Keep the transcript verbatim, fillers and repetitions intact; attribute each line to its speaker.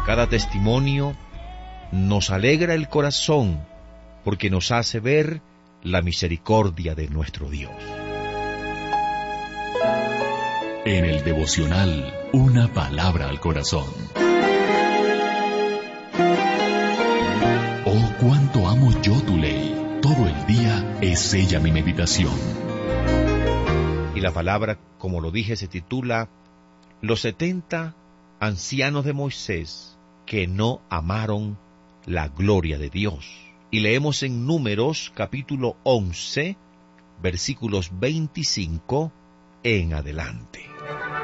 Speaker 1: Cada testimonio nos alegra el corazón porque nos hace ver la misericordia de nuestro Dios.
Speaker 2: En el devocional, una palabra al corazón. Oh, cuánto amo yo tu ley. Todo el día es ella mi meditación.
Speaker 1: Y la palabra, como lo dije, se titula Los setenta ancianos de Moisés que no amaron la gloria de Dios. Y leemos en Números capítulo once, versículos veinticinco en adelante.